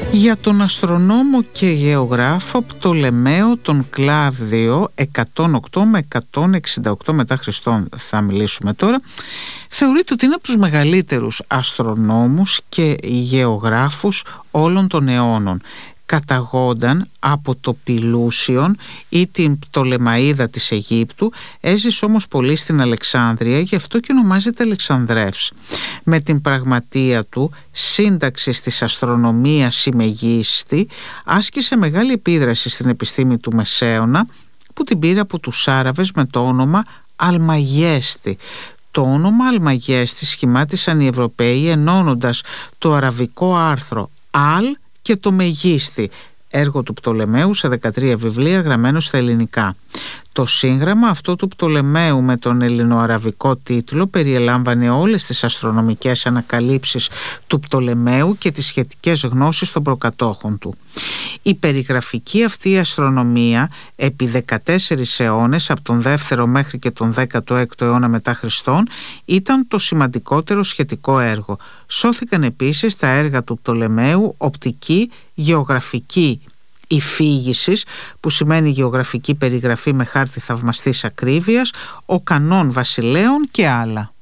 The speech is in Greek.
Για τον αστρονόμο και γεωγράφο Πτολεμαίο τον Κλάβδιο 108 με 168 μετά Χριστόν θα μιλήσουμε τώρα. Θεωρείται ότι είναι από τους μεγαλύτερους αστρονόμους και γεωγράφους όλων των αιώνων. Καταγόνταν από το Πηλούσιον ή την Πτολεμαΐδα της Αιγύπτου, έζησε όμως πολύ στην Αλεξάνδρεια, γι' αυτό και ονομάζεται Αλεξανδρεύς. Με την πραγματεία του σύνταξη της αστρονομίας συμμεγίστη, άσκησε μεγάλη επίδραση στην επιστήμη του Μεσαίωνα, που την πήρε από τους Άραβες με το όνομα Αλμαγέστη. Το όνομα Αλμαγέστη σχημάτισαν οι Ευρωπαίοι ενώνοντας το αραβικό άρθρο «Αλ» και το Μεγίστη, έργο του Πτολεμαίου σε 13 βιβλία γραμμένο στα ελληνικά. Το σύγγραμμα αυτό του Πτολεμαίου με τον ελληνοαραβικό τίτλο περιελάμβανε όλες τις αστρονομικές ανακαλύψεις του Πτολεμαίου και τις σχετικές γνώσεις των προκατόχων του. Η περιγραφική αυτή αστρονομία επί 14 αιώνες, από τον 2ο μέχρι και τον 16ο αιώνα μετά Χριστόν, ήταν το σημαντικότερο σχετικό έργο. Σώθηκαν επίσης τα έργα του Πτολεμαίου οπτική, γεωγραφική υφήγησης, που σημαίνει γεωγραφική περιγραφή με χάρτη θαυμαστής ακρίβειας, ο Κανών Βασιλέων και άλλα.